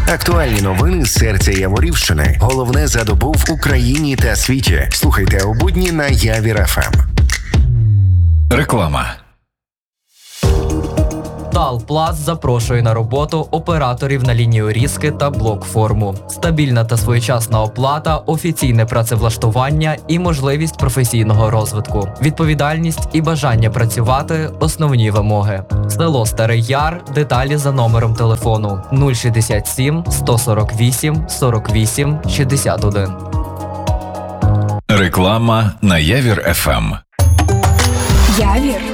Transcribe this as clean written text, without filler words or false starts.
Актуальні новини з серця Яворівщини. Головне за добу в Україні та світі. Слухайте у будні на Явір ФМ. Реклама. Талпласт запрошує на роботу операторів на лінію різки та блок-форму. Стабільна та своєчасна оплата, офіційне працевлаштування і можливість професійного розвитку. Відповідальність і бажання працювати – основні вимоги. Село Старий Яр. Деталі за номером телефону 067 148 48 61. Реклама на Явір ФМ. Явір